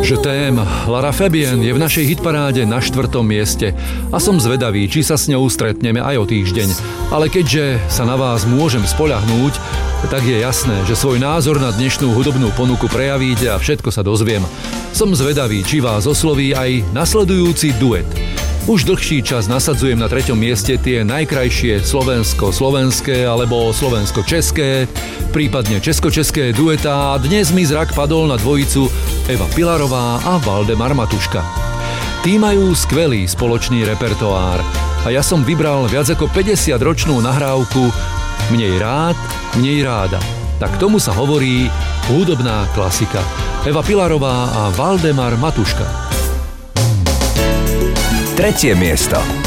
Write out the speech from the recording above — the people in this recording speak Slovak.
Je t'aime, Lara Fabian je v našej hitparáde na 4. mieste a som zvedavý, či sa s ňou stretneme aj o týždeň. Ale keďže sa na vás môžem spoľahnúť, tak je jasné, že svoj názor na dnešnú hudobnú ponuku prejavíte a všetko sa dozviem. Som zvedavý, či vás osloví aj nasledujúci duet. Už dlhší čas nasadzujem na 3. mieste tie najkrajšie slovensko-slovenské alebo slovensko-české, prípadne česko-české duetá a dnes mi zrak padol na dvojicu Eva Pilarová a Valdemar Matuška. Tí majú skvelý spoločný repertoár a ja som vybral viac ako 50-ročnú nahrávku Mnej rád, mnej ráda. Tak tomu sa hovorí hudobná klasika. Eva Pilarová a Valdemar Matuška. 3. miesto.